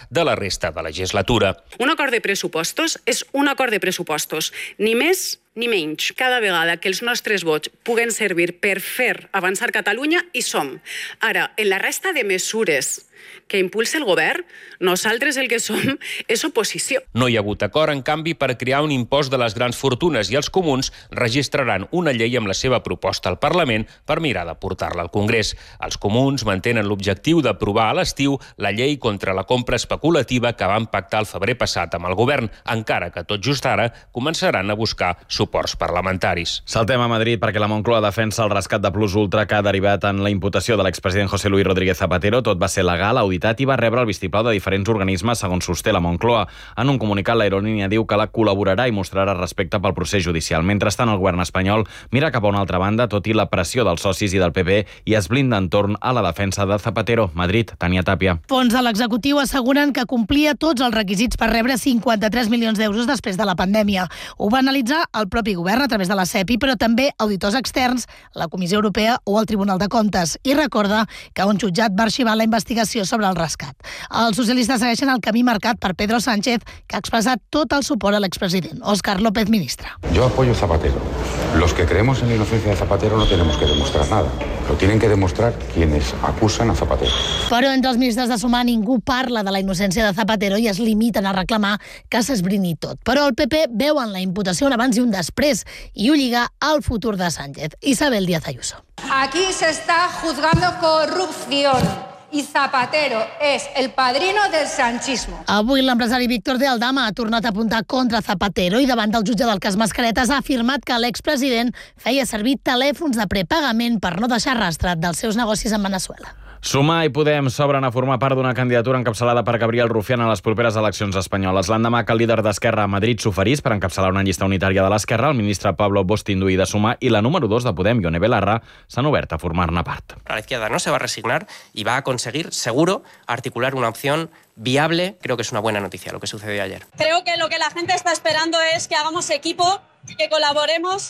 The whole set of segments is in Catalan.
de la resta de legislatura. Un acord de pressupostos és un acord de pressupostos, ni més ni menys. Cada vegada que els nostres vots puguen servir per fer avançar Catalunya, hi som. Ara, en la resta de mesures que impulsa el govern, nosaltres el que som és oposició. No hi ha hagut acord, en canvi, per crear un impost de les grans fortunes i els comuns registraran una llei amb la seva proposta al Parlament per mirar de portar-la al Congrés. Els comuns mantenen l'objectiu d'aprovar a l'estiu la llei contra la compra especulativa que van pactar el febrer passat amb el govern, encara que tot just ara començaran a buscar suports parlamentaris. Saltem a Madrid perquè la Moncloa defensa el rescat de Plus Ultra que ha derivat en la imputació de l'expresident José Luis Rodríguez Zapatero. Tot va ser legal, auditat i va rebre el vistiplau de diferents organismes, segons sosté la Moncloa. En un comunicat, l'aerolínia diu que la col·laborarà i mostrarà respecte pel procés judicial. Mentrestant, el govern espanyol mira cap a una altra banda, tot i la pressió dels socis i del PP, i es blinda entorn a la defensa de Zapatero. Madrid, Tania Tàpia. Fons de l'executiu asseguren que complia tots els requisits per rebre 53 milions d'euros després de la pandèmia. Ho va analitzar el propi govern a través de la CEPI, però també auditors externs, la Comissió Europea o el Tribunal de Comptes. I recorda que un jutjat va arxivar la investigació sobre el rescat. Els socialistes segueixen el camí marcat per Pedro Sánchez, que ha expressat tot el suport a l'expresident. Óscar López, ministre. Yo apoyo a Zapatero. Los que creemos en la inocencia de Zapatero no tenemos que demostrar nada. Lo tienen que demostrar quienes acusan a Zapatero. Però entre els ministres de Sumar ningú parla de la innocència de Zapatero i es limiten a reclamar que s'esbrini tot. Però el PP veu en la imputació un abans i un després i ho lliga al futur de Sánchez. Isabel Díaz Ayuso. Aquí se está juzgando corrupción. Y Zapatero es el padrino del sanchismo. Avui l'empresari Víctor de Aldama ha tornat a apuntar contra Zapatero i davant del jutge del cas Mascaretes ha afirmat que l'expresident feia servir telèfons de prepagament per no deixar rastre dels seus negocis en Veneçuela. Sumar i Podem s'obren a formar part d'una candidatura encapçalada per Gabriel Rufián a les properes eleccions espanyoles. L'endemà que el líder d'Esquerra a Madrid s'oferís per encapçalar una llista unitària de l'Esquerra, el ministre Pablo Bostinduy de Sumar i la número 2 de Podem, Ione Belarra, s'han obert a formar-ne part. La izquierda no se va a resignar y va a conseguir, seguro, articular una opción viable. Creo que es una buena noticia lo que sucedió ayer. Creo que lo que la gente está esperando es que hagamos equipo, que colaboremos.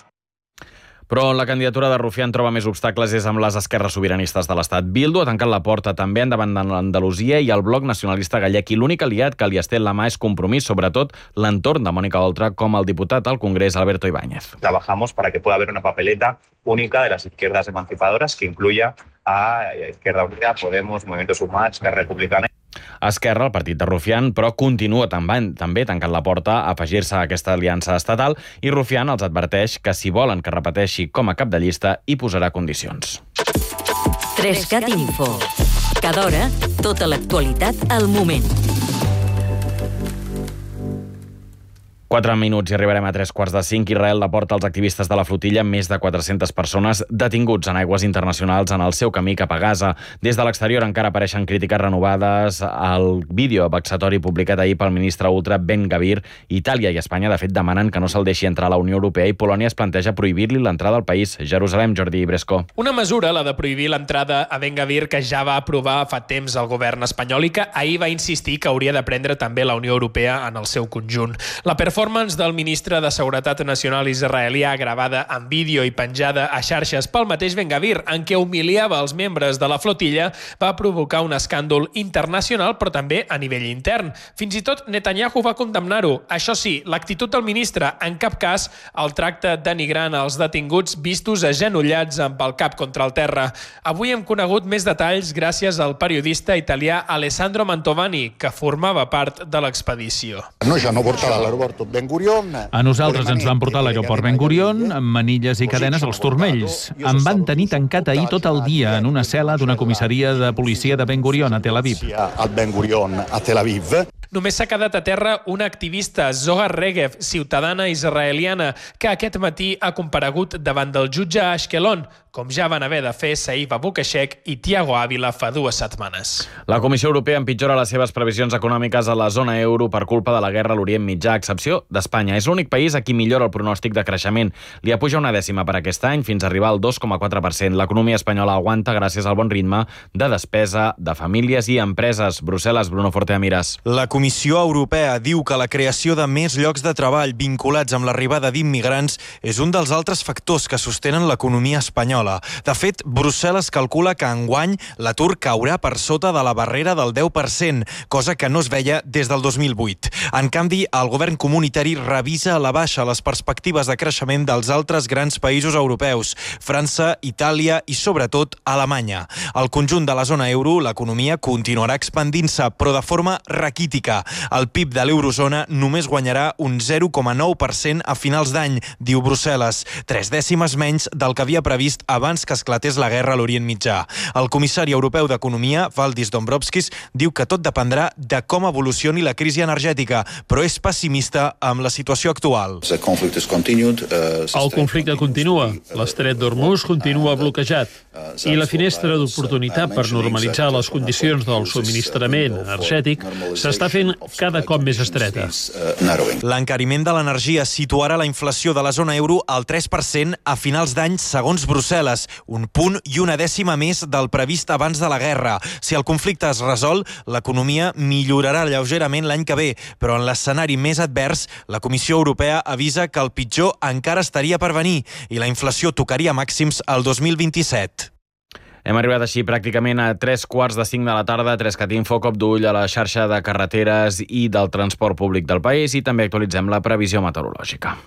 Però la candidatura de Rufián troba més obstacles és amb les esquerres sobiranistes de l'Estat. Bildu ha tancat la porta també endavant d'Andalusia i el bloc nacionalista gallec, i l'únic aliat que li estén la mà és Compromís, sobretot l'entorn de Mónica Oltra com el diputat al Congrés Alberto Ibáñez. Trabajamos para que pueda haber una papeleta única de las izquierdas emancipadoras que incluya a Izquierda Unida, Podemos, Movimiento Sumar, Esquerra Republicana. Esquerra, el partit de Rufián, però continua també tancant la porta a afegir-se a aquesta aliança estatal i Rufián els adverteix que si volen que repeteixi com a cap de llista hi posarà condicions. 3cat Info. Cada hora, tota l'actualitat al moment. 4 minuts i arribarem a 3:45. Israel deporta els activistes de la flotilla, més de 400 persones detinguts en aigües internacionals en el seu camí cap a Gaza. Des de l'exterior encara apareixen crítiques renovades al vídeo vexatori publicat ahir pel ministre ultra Ben Gvir. Itàlia i Espanya, de fet, demanen que no se'l deixi entrar a la Unió Europea i Polònia es planteja prohibir-li l'entrada al país. Jerusalem, Jordi Bresco. Una mesura, la de prohibir l'entrada a Ben Gvir, que ja va aprovar fa temps el govern espanyol i que ahir va insistir que hauria de prendre també la Unió Europea en el seu conjunt. La performance del ministre de Seguretat Nacional israelià, gravada en vídeo i penjada a xarxes pel mateix Ben Gvir, en què humiliava els membres de la flotilla, va provocar un escàndol internacional, però també a nivell intern. Fins i tot Netanyahu va condemnar-ho. Això sí, l'actitud del ministre, en cap cas el tracte denigrant als detinguts vistos agenollats amb el cap contra el terra. Avui hem conegut més detalls gràcies al periodista italià Alessandro Mantovani, que formava part de l'expedició. No, ja no portava l'aeroport Ben Gurion. A nosaltres ens van portar a l'aeroport Ben Gurion amb manilles i cadenes als turmells. Em van tenir tancat ahir tot el dia en una cel·la d'una comissaria de policia de Ben Gurion a Tel Aviv. Només s'ha quedat a terra una activista, Zohar Regev, ciutadana israeliana, que aquest matí ha comparegut davant del jutge a Ashkelon, com ja van haver de fer Saïf Abukashek i Thiago Ávila fa 2 setmanes. La Comissió Europea empitjora les seves previsions econòmiques a la zona euro per culpa de la guerra a l'Orient Mitjà, a excepció d'Espanya. És l'únic país a qui millora el pronòstic de creixement. Li apuja 1 dècima per aquest any fins a arribar al 2,4%. L'economia espanyola aguanta gràcies al bon ritme de despesa de famílies i empreses. Brussel·les, Bruno Forte Amiras. La Comissió Comissió Europea diu que la creació de més llocs de treball vinculats amb l'arribada d'immigrants és un dels altres factors que sostenen l'economia espanyola. De fet, Brussel·les calcula que enguany l'atur caurà per sota de la barrera del 10%, cosa que no es veia des del 2008. En canvi, el govern comunitari revisa a la baixa les perspectives de creixement dels altres grans països europeus, França, Itàlia i, sobretot, Alemanya. Al conjunt de la zona euro, l'economia continuarà expandint-se, però de forma raquítica. El PIB de l'eurozona només guanyarà un 0,9% a finals d'any, diu Brussel·les, 3 dècimes menys del que havia previst abans que esclatés la guerra a l'Orient Mitjà. El comissari europeu d'Economia, Valdis Dombrovskis, diu que tot dependrà de com evolucioni la crisi energètica, però és pessimista amb la situació actual. El conflicte continua, l'estret d'Hormuz continua bloquejat i la finestra d'oportunitat per normalitzar les condicions del subministrament energètic s'està fent cada cop més estreta. L'encariment de l'energia situarà la inflació de la zona euro al 3% a finals d'any segons Brussel·les, un punt i una dècima més del previst abans de la guerra. Si el conflicte es resol, l'economia millorarà lleugerament l'any que ve, però en l'escenari més advers, la Comissió Europea avisa que el pitjor encara estaria per venir i la inflació tocaria màxims al 2027. Hem arribat així pràcticament a 3:45 de la tarda. 3cat Info, cop d'ull a la xarxa de carreteres i del transport públic del país i també actualitzem la previsió meteorològica.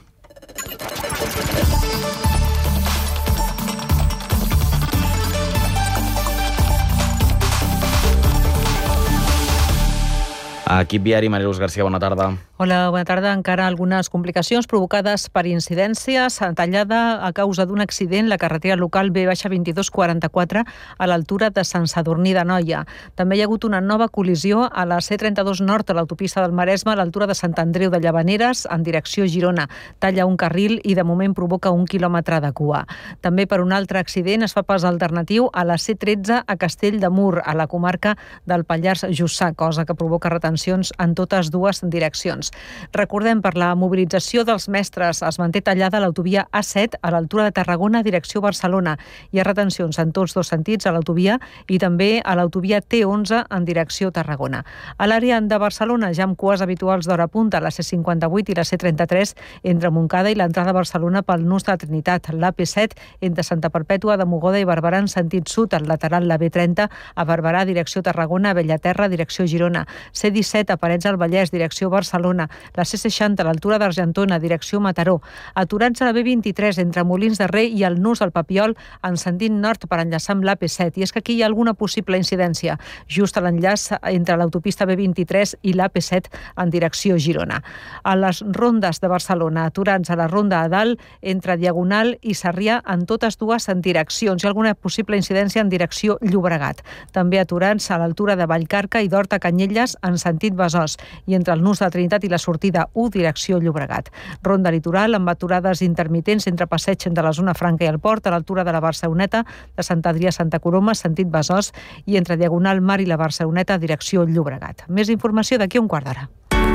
Equip viari, Mariluz García, bona tarda. Hola, bona tarda. Encara algunes complicacions provocades per incidències. Tallada a causa d'un accident la carretera local B-2244 a l'altura de Sant Sadurní d'Anoia. També hi ha hagut una nova col·lisió a la C32 Nord a l'autopista del Maresme a l'altura de Sant Andreu de Llavaneres en direcció Girona. Talla un carril i de moment provoca 1 quilòmetre de cua. També per un altre accident es fa pas alternatiu a la C13 a Castell de Mur, a la comarca del Pallars Jussà, cosa que provoca retencions en totes dues direccions. Recordem, per la mobilització dels mestres es manté tallada l'autovia A7 a l'altura de Tarragona, direcció Barcelona. Hi ha retencions en tots dos sentits a l'autovia i també a l'autovia T11 en direcció Tarragona. A l'àrea de Barcelona, ja amb cues habituals d'hora punta, la C58 i la C33 entre Montcada i l'entrada a Barcelona pel nus de la Trinitat, l'AP7 entre Santa Perpètua de Mogoda i Barberà en sentit sud, al lateral la B30 a Barberà, direcció Tarragona, a Bellaterra, direcció Girona, C17 a Parets del Vallès, direcció Barcelona, la C60 a l'altura d'Argentona, direcció Mataró, aturats a la B23 entre Molins de Rei i el nus del Papiol en sentit nord per enllaçar amb l'AP7. I és que aquí hi ha alguna possible incidència, just a l'enllaç entre l'autopista B23 i l'AP7 en direcció Girona. A les rondes de Barcelona, aturats a la ronda a dalt entre Diagonal i Sarrià en totes dues direccions. Hi ha alguna possible incidència en direcció Llobregat. També aturats a l'altura de Vallcarca i d'Horta Canyelles en sentit Besòs i entre el nus de Trinitat i la sortida 1 direcció Llobregat. Ronda litoral amb aturades intermitents entre passeig de la zona franca i el port a l'altura de la Barceloneta, de Sant Adrià a Santa Coloma, sentit Besòs i entre Diagonal Mar i la Barceloneta, direcció Llobregat. Més informació d'aquí a un quart d'hora.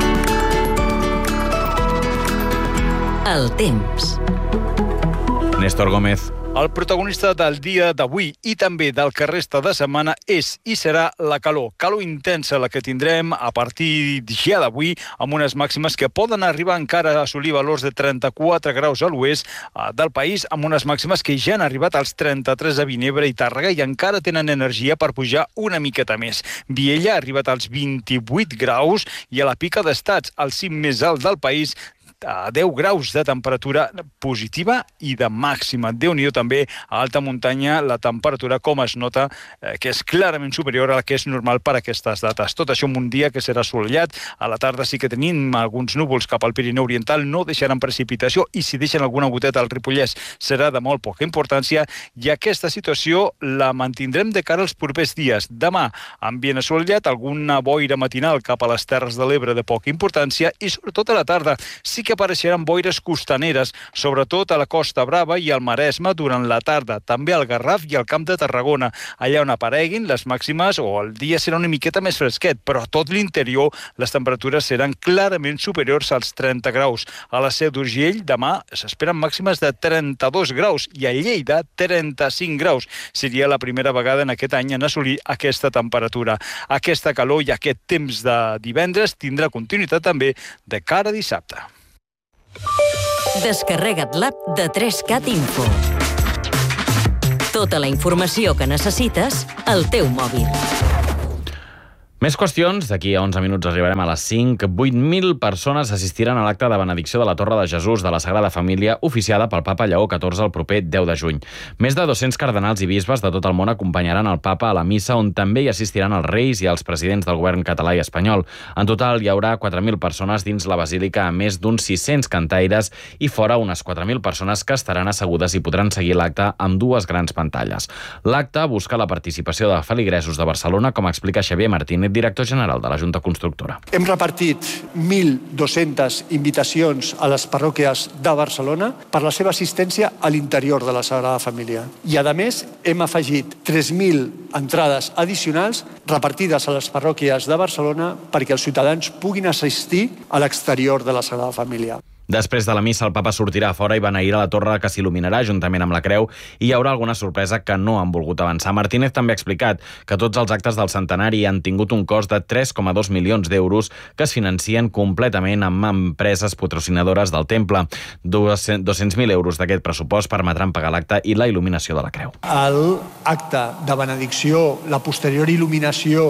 El temps. Néstor Gómez. El protagonista del dia d'avui i també del que resta de setmana és i serà la calor. Calor intensa la que tindrem a partir ja d'avui, amb unes màximes que poden arribar encara a assolir valors de 34 graus a l'oest del país, amb unes màximes que ja han arribat als 33 a Vinebre i Tàrrega i encara tenen energia per pujar una miqueta més. Viella ha arribat als 28 graus i a la Pica d'Estats, el cim més alt del país, a 10 graus de temperatura positiva i de màxima. Déu-n'hi-do també a alta muntanya la temperatura, com es nota, que és clarament superior a la que és normal per a aquestes dates. Tot això en un dia que serà assolellat. A la tarda sí que tenim alguns núvols cap al Pirineu Oriental, no deixaran precipitació i si deixen alguna goteta al Ripollès serà de molt poca importància i aquesta situació la mantindrem de cara als propers dies. Demà, ambient assolellat, alguna boira matinal cap a les Terres de l'Ebre de poca importància i sobretot a la tarda sí que apareixeran boires costaneres, sobretot a la Costa Brava i al Maresme durant la tarda, també al Garraf i al Camp de Tarragona. Allà on apareguin les màximes o el dia serà una miqueta més fresquet, però a tot l'interior les temperatures seran clarament superiors als 30 graus. A la Seu d'Urgell demà s'esperen màximes de 32 graus i a Lleida 35 graus. Seria la primera vegada en aquest any en assolir aquesta temperatura. Aquesta calor i aquest temps de divendres tindrà continuïtat també de cara a dissabte. Descarrega't l'app de 3CAT Info. Tota la informació que necessites al teu mòbil. Més qüestions. D'aquí a 11 minuts arribarem a les 5. 8.000 persones assistiran a l'acte de benedicció de la Torre de Jesús de la Sagrada Família, oficiada pel papa Lleó XIV el proper 10 de juny. Més de 200 cardenals i bisbes de tot el món acompanyaran el papa a la missa, on també hi assistiran els reis i els presidents del govern català i espanyol. En total hi haurà 4.000 persones dins la basílica, a més d'uns 600 cantaires, i fora unes 4.000 persones que estaran assegudes i podran seguir l'acte amb dues grans pantalles. L'acte busca la participació de feligresos de Barcelona, com explica Xavier Martínez, director general de la Junta Constructora. Hem repartit 1.200 invitacions a les parròquies de Barcelona per la seva assistència a l'interior de la Sagrada Família. I, a més, hem afegit 3.000 entrades addicionals repartides a les parròquies de Barcelona perquè els ciutadans puguin assistir a l'exterior de la Sagrada Família. Després de la missa, el papa sortirà a fora i beneirà la torre que s'il·luminarà juntament amb la creu, i hi haurà alguna sorpresa que no han volgut avançar. Martínez també ha explicat que tots els actes del centenari han tingut un cost de 3,2 milions d'euros que es financien completament amb empreses patrocinadores del temple. 200.000 euros d'aquest pressupost permetran pagar l'acte i la il·luminació de la creu. L'acte de benedicció, la posterior il·luminació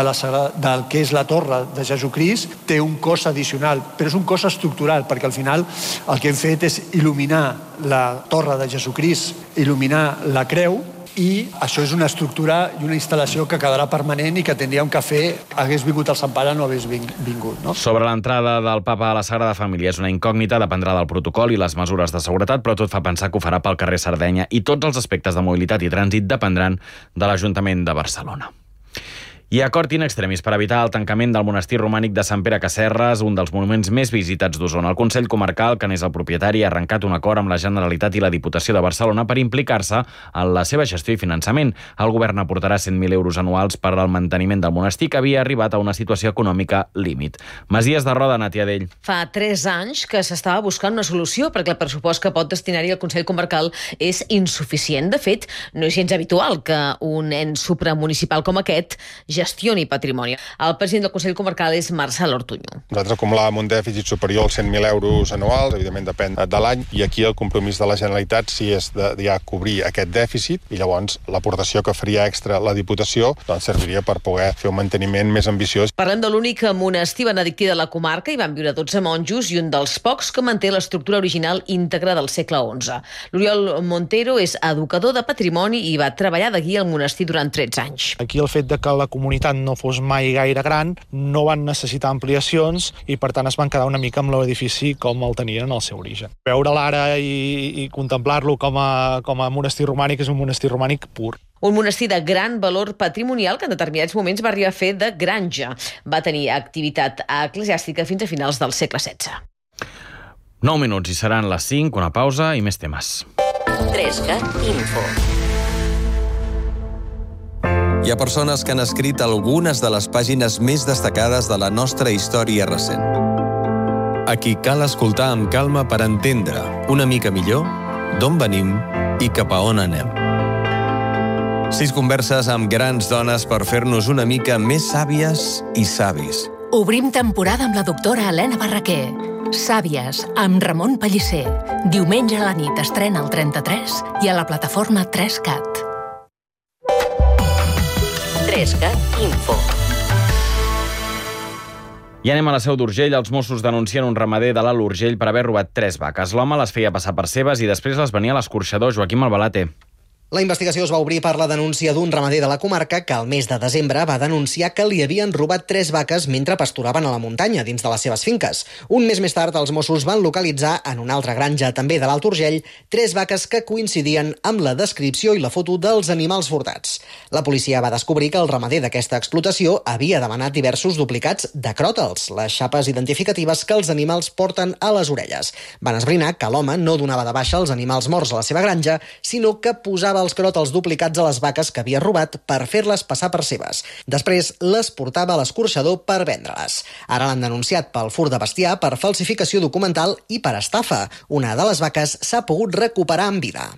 del que és la torre de Jesucrist té un cost addicional, però és un cost estructural, perquè al final el que hem fet és il·luminar la torre de Jesucrist, il·luminar la creu, i això és una estructura i una instal·lació que quedarà permanent i que tindríem que fer hagués vingut el Sant Pare no hagués vingut. No? Sobre l'entrada del papa a la Sagrada Família és una incògnita, dependrà del protocol i les mesures de seguretat, però tot fa pensar que ho farà pel carrer Sardenya, i tots els aspectes de mobilitat i trànsit dependran de l'Ajuntament de Barcelona. I acord in extremis per evitar el tancament del monestir romànic de Sant Pere Casserres, un dels monuments més visitats d'Osona. El Consell Comarcal, que n'és el propietari, ha arrencat un acord amb la Generalitat i la Diputació de Barcelona per implicar-se en la seva gestió i finançament. El govern aportarà 100.000 euros anuals per al manteniment del monestir, que havia arribat a una situació econòmica límit. Masies de Roda, Nàtia Dell. Fa 3 anys que s'estava buscant una solució perquè el pressupost que pot destinar-hi el Consell Comarcal és insuficient. De fet, no és gens habitual que un ens supramunicipal com aquest gestioni patrimoni. El president del Consell Comarcal és Marcel Ortuño. Nosaltres acumulàvem un dèficit superior als 100.000 euros anuals, evidentment depèn de l'any, i aquí el compromís de la Generalitat sí és de ja cobrir aquest dèficit, i llavors l'aportació que faria extra la Diputació doncs serviria per poder fer un manteniment més ambiciós. Parlem de l'únic monestir benedictí de la comarca. Hi van viure 12 monjos i un dels pocs que manté l'estructura original íntegra del segle XI. L'Oriol Montero és educador de patrimoni i va treballar de guia al monestir durant 13 anys. Aquí el fet de que la comunitat no fos mai gaire gran, no van necessitar ampliacions i per tant es van quedar una mica amb l'edifici com el tenien en el seu origen. Veure'l ara i contemplar-lo com a monestir romànic és un monestir romànic pur. Un monestir de gran valor patrimonial que en determinats moments va arribar a fer de granja. Va tenir activitat eclesiàstica fins a finals del segle XVI. 9 minuts i seran les 5, una pausa i més temes. 3CAT Info. Hi ha persones que han escrit algunes de les pàgines més destacades de la nostra història recent. A qui cal escoltar amb calma per entendre una mica millor d'on venim i cap a on anem. 6 converses amb grans dones per fer-nos una mica més sàvies i savis. Obrim temporada amb la doctora Helena Barraquer. Sàvies, amb Ramon Pellicer. Diumenge a la nit estrena al 33 i a la plataforma 3CAT. 3CAT Info. I anem a la Seu d'Urgell. Els Mossos denuncien un ramader de l'Alt Urgell per haver robat 3 vaques. L'home les feia passar per seves i després les venia a l'escorxador. Joaquim Albalate. La investigació es va obrir per la denúncia d'un ramader de la comarca que al mes de desembre va denunciar que li havien robat 3 vaques mentre pasturaven a la muntanya dins de les seves finques. Un mes més tard, els Mossos van localitzar en una altra granja també de l'Alt Urgell 3 vaques que coincidien amb la descripció i la foto dels animals furtats. La policia va descobrir que el ramader d'aquesta explotació havia demanat diversos duplicats de cròtals, les xapes identificatives que els animals porten a les orelles. Van esbrinar que l'home no donava de baixa els animals morts a la seva granja, sinó que posava els cròtals duplicats a les vaques que havia robat per fer-les passar per seves. Després les portava a l'escorxador per vendre-les. Ara l'han denunciat pel furt de bestiar, per falsificació documental i per estafa. Una de les vaques s'ha pogut recuperar en vida.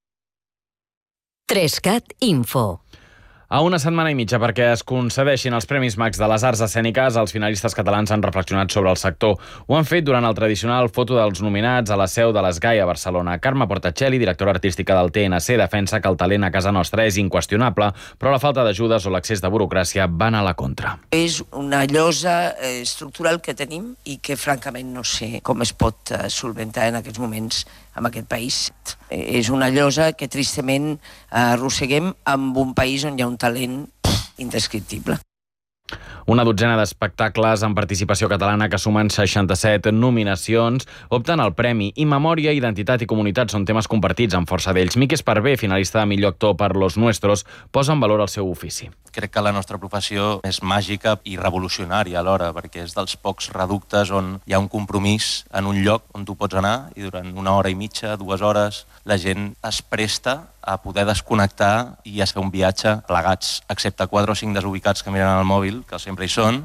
3CAT Info. A una setmana i mitja perquè es concedeixin els Premis Max de les Arts Escèniques, els finalistes catalans han reflexionat sobre el sector. Ho han fet durant el tradicional foto dels nominats a la seu de l'Esgai a Barcelona. Carme Portacelli, directora artística del TNC, defensa que el talent a casa nostra és inqüestionable, però la falta d'ajudes o l'excés de burocràcia van a la contra. És una llosa estructural que tenim i que francament no sé com es pot solventar en aquests moments en aquest país. És una llosa que tristament arrosseguem amb un país on hi ha un talent indescriptible. Una dotzena d'espectacles en participació catalana que sumen 67 nominacions opten al Premi i Memòria, Identitat i Comunitat són temes compartits amb força d'ells. Miqui Esparvé, finalista de millor actor per Los Nuestros, posa en valor el seu ofici. Crec que la nostra professió és màgica i revolucionària alhora, perquè és dels pocs reductes on hi ha un compromís en un lloc on tu pots anar i durant 1 hora i mitja, 2 hores, la gent es presta a poder desconnectar i a fer un viatge plegats, excepte 4 o 5 desubicats que miren al mòbil, que sempre hi són.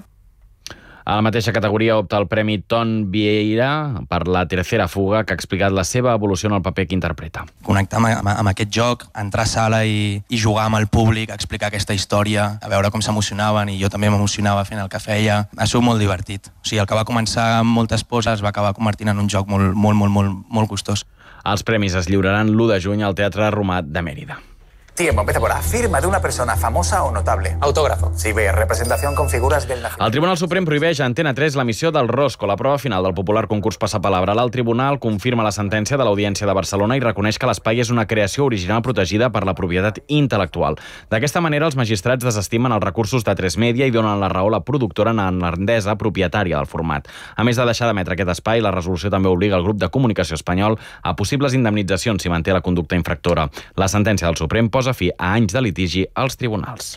A la mateixa categoria opta el Premi Ton Vieira per La tercera fuga, que ha explicat la seva evolució en el paper que interpreta. Connectar amb aquest joc, entrar a sala i jugar amb el públic, explicar aquesta història, a veure com s'emocionaven, i jo també m'emocionava fent el que feia. Ha sigut molt divertit. O sigui, el que va començar amb moltes poses es va acabar convertint en un joc molt gustós. Els premis es lliuraran l'1 de juny al Teatre Romà de Mérida. Tiempo, empieza por A. Firma de una persona famosa o notable. Autógrafo. Sí, B. Representación con figuras del... El Tribunal Suprem prohibeix a Antena 3 l'emissió del Rosco, la prova final del popular concurs Passapalabra. El tribunal confirma la sentència de l'Audiència de Barcelona i reconeix que l'espai és una creació original protegida per la propietat intel·lectual. D'aquesta manera, els magistrats desestimen els recursos de 3 Media i donen la raó a la productora neerlandesa propietària del format. A més de deixar d'emetre aquest espai, la resolució també obliga el grup de comunicació espanyol a possibles indemnitzacions si manté la conducta infractora. La sentència del Suprem posa fi a anys de litigi als tribunals.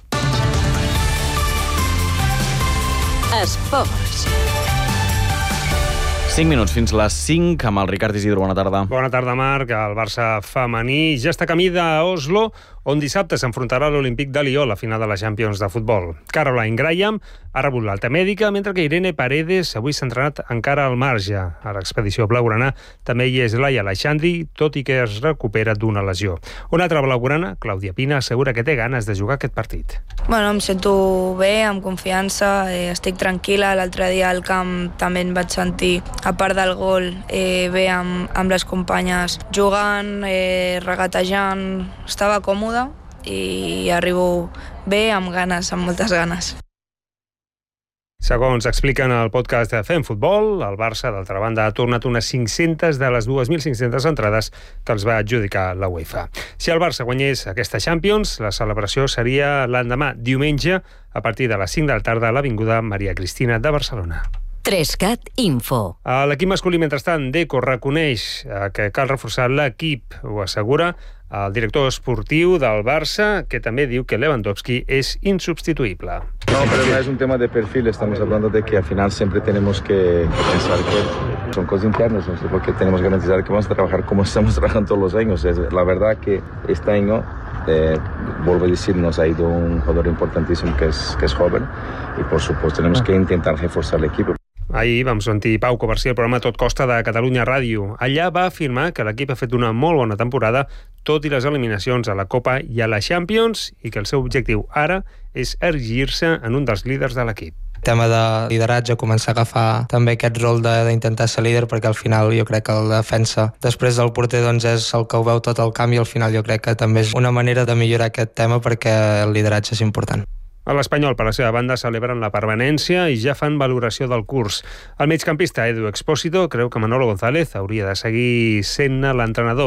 Esports. 5 minuts fins les 5 amb el Ricard Isidro. Bona tarda. Bona tarda, Marc. El Barça femení ja està camí d'Oslo, on dissabte s'enfrontarà a l'Olímpic de Lió, la final de la Champions de futbol. Caroline Graham ha rebut l'alta mèdica, mentre que Irene Paredes avui s'ha entrenat encara al marge. A l'expedició blaugrana també hi és Laia Aleixandri, tot i que es recupera d'una lesió. Una altra blaugrana, Clàudia Pina, assegura que té ganes de jugar aquest partit. Bueno, em sento bé, amb confiança, estic tranquil·la. L'altre dia al camp també em vaig sentir, a part del gol, bé amb les companyes, jugant, regatejant, estava còmode i arribo bé, amb ganes, amb moltes ganes. Segons expliquen al podcast de Fem Futbol, el Barça, d'altra banda, ha tornat unes 500 de les 2.500 entrades que els va adjudicar la UEFA. Si el Barça guanyés aquesta Champions, la celebració seria l'endemà, diumenge, a partir de les 5 de la tarda a l'Avinguda Maria Cristina de Barcelona. 3CAT Info. L'equip masculí, mentrestant, Deco reconeix que cal reforçar l'equip, ho assegura el director esportiu del Barça, que també diu que Lewandowski es insubstituible. No, pero no es un tema de perfil, estamos hablando de que al final siempre tenemos que pensar que son cosas internas, no sé por qué tenemos que garantizar que vamos a trabajar como estamos trabajando todos los años. La verdad que este año, vuelvo a decir, nos ha ido un jugador importantísimo que es joven y por supuesto tenemos que intentar reforzar el equipo. Ahir vam sentir Pau Covarsí al programa Tot Costa de Catalunya Ràdio. Allà va afirmar que l'equip ha fet una molt bona temporada, tot i les eliminacions a la Copa i a la Champions, i que el seu objectiu ara és erigir-se en un dels líders de l'equip. Tema de lideratge, començar a agafar també aquest rol d'intentar ser líder, perquè al final jo crec que la defensa després del porter doncs és el que ho veu tot el camp, i al final jo crec que també és una manera de millorar aquest tema, perquè el lideratge és important. A l'Espanyol, per la seva banda, celebren la permanència i ja fan valoració del curs. El migcampista Edu Expósito creu que Manolo González hauria de seguir sent l'entrenador,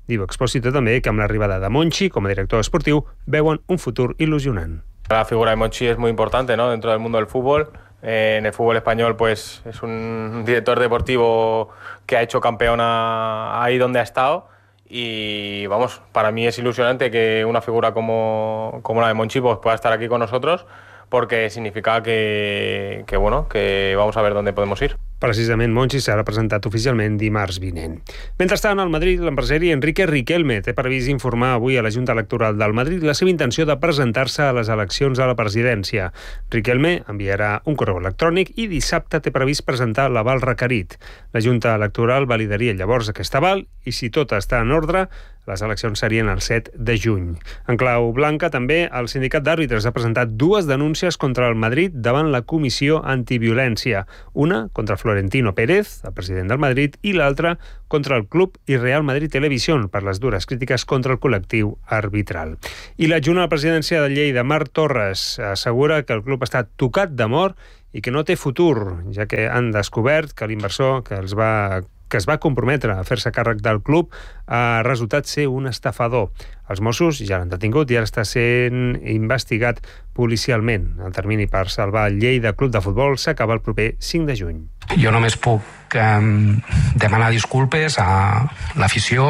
Diu Expósito també que amb l'arribada de Monchi com a director esportiu veuen un futur il·lusionant. La figura de Monchi es muy importante, ¿no?, dentro del mundo del fútbol. En el fútbol español pues es un director deportivo que ha hecho campeón ahí donde ha estado y vamos, para mí es ilusionante que una figura como la de Monchi pues pueda estar aquí con nosotros porque significa que vamos a ver dónde podemos ir. Precisament, Monchi serà presentat oficialment dimarts vinent. Mentrestant, al Madrid, l'empresari Enrique Riquelme té previst informar avui a la Junta Electoral del Madrid la seva intenció de presentar-se a les eleccions a la presidència. Riquelme enviarà un correu electrònic i dissabte té previst presentar l'aval requerit. La Junta Electoral validaria llavors aquest aval i, si tot està en ordre, les eleccions serien el 7 de juny. En clau blanca, també, el sindicat d'àrbitres ha presentat 2 denúncies contra el Madrid davant la Comissió Antiviolència. Una contra Florentino Pérez, el president del Madrid, i l'altra contra el club i Real Madrid Televisión per les dures crítiques contra el col·lectiu arbitral. I l'adjunt a la presidència de Lleida, Marc Torres, assegura que el club està tocat de mort i que no té futur, ja que han descobert que l'inversor que es va comprometre a fer-se càrrec del club ha resultat ser un estafador. Els Mossos ja l'han detingut i ara està sent investigat policialment. El termini per salvar el Lleida Club de Futbol s'acaba el proper 5 de juny. Jo només puc demanar disculpes a l'afició.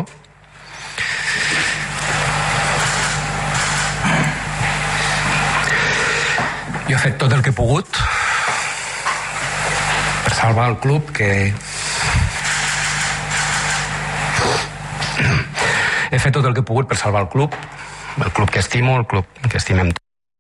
Jo he fet tot el que he pogut per salvar el club He fet tot el que he pogut per salvar el club que estimo, el club que estimem.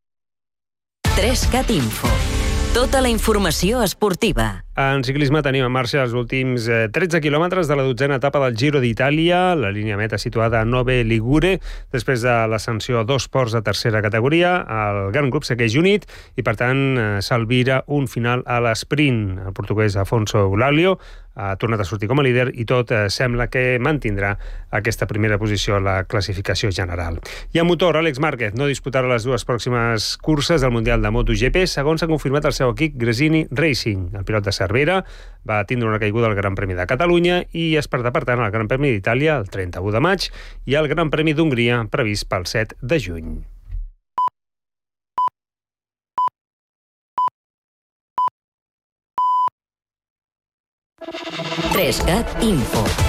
3CAT Info. Tota la informació esportiva. En ciclisme tenim en marxa els últims 13 quilòmetres de la 12a etapa del Giro d'Itàlia, la línia meta situada a Nove Ligure. Després de l'ascensió a 2 ports de tercera categoria, el gran grup segueix unit i, per tant, s'albira un final a l'esprint. El portuguès Afonso Eulalio ha tornat a sortir com a líder i tot sembla que mantindrà aquesta primera posició a la classificació general. I en motor, Àlex Márquez no disputarà les 2 pròximes curses del Mundial de MotoGP, segons ha confirmat el seu equip Gresini Racing. El pilot de Cervera va tindre una caiguda al Gran Premi de Catalunya i es perdrà, per tant, el Gran Premi d'Itàlia el 31 de maig i el Gran Premi d'Hongria previst pel 7 de juny. Trescat Info.